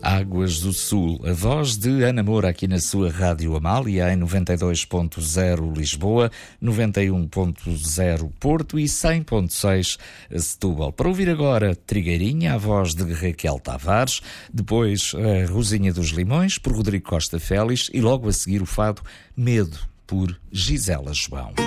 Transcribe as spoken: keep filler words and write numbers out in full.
Águas do Sul. A voz de Ana Moura aqui na sua Rádio Amália, em noventa e dois ponto zero Lisboa, noventa e um ponto zero Porto e cem ponto seis Setúbal. Para ouvir agora Trigueirinha, a voz de Raquel Tavares, depois a Rosinha dos Limões, por Rodrigo Costa Félix, e logo a seguir o fado Medo, por Gisela João.